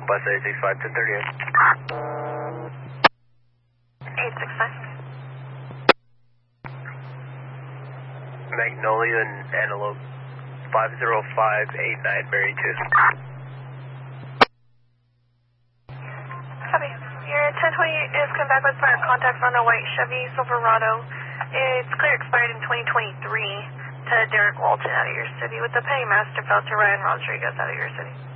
Bus 865, 1038. 865. Magnolia and Antelope, 50589, Mary 2. Copy. Your 1028 is coming back with fire contacts on a white Chevy Silverado. It's clear expired in 2023 to Derek Walton out of your city with the Petty Master Fell to Ryan Rodriguez out of your city.